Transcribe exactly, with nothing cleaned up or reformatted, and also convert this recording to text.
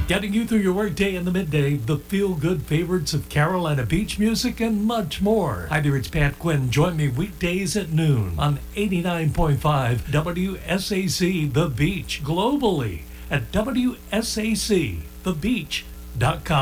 Getting you through your workday in the midday, the feel-good favorites of Carolina beach music, and much more. Hi there, it's Pat Quinn. Join me weekdays at noon on eighty-nine point five W S A C The Beach, globally at W S A C the beach dot com.